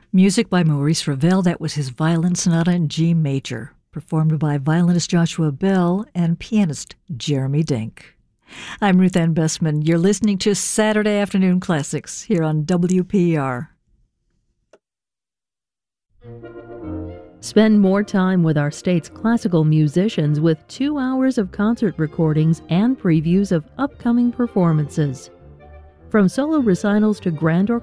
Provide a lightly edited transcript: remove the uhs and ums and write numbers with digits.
Music by Maurice Ravel. That was his Violin Sonata in G major, performed by violinist Joshua Bell and pianist Jeremy Dink. I'm Ruth Ann Bessman. You're listening to Saturday Afternoon Classics here on WPR. Spend more time with our state's classical musicians with 2 hours of concert recordings and previews of upcoming performances. From solo recitals to grand orchestral